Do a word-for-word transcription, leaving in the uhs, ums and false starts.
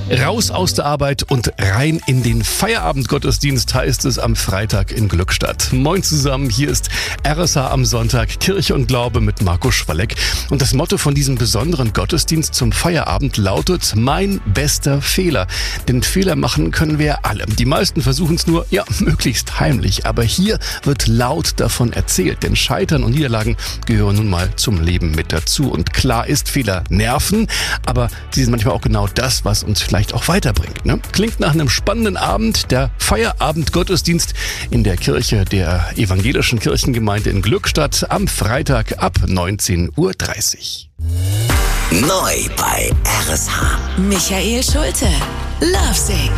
Raus aus der Arbeit und rein in den Feierabendgottesdienst heißt es am Freitag in Glückstadt. Moin zusammen, hier ist R S H am Sonntag, Kirche und Glaube mit Marco Schwalleck. Und das Motto von diesem besonderen Gottesdienst zum Feierabend lautet: Mein bester Fehler. Denn Fehler machen können wir alle. Die meisten versuchen es nur, ja, möglichst heimlich. Aber hier wird laut davon erzählt. Denn Scheitern und Niederlagen gehören nun mal zum Leben mit dazu. Und klar ist, Fehler nerven, aber sie sind manchmal auch genau das, was uns vielleicht auch weiterbringt. Ne? Klingt nach einem spannenden Abend, der Feierabend-Gottesdienst in der Kirche der evangelischen Kirchengemeinde in Glückstadt am Freitag ab neunzehn Uhr dreißig. Neu bei R S H. Michael Schulte. Lovesick.